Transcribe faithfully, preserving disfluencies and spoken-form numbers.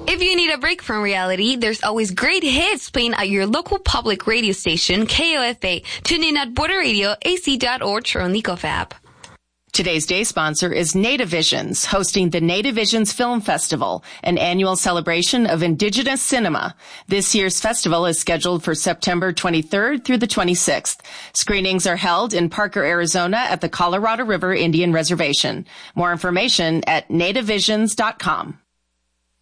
If you need a break from reality, there's always great hits playing at your local public radio station, K O F A. Tune in at border radio a c dot org or on the Ecof app. Today's day sponsor is Native Visions, hosting the Native Visions Film Festival, an annual celebration of indigenous cinema. This year's festival is scheduled for September twenty-third through the twenty-sixth. Screenings are held in Parker, Arizona at the Colorado River Indian Reservation. More information at native visions dot com.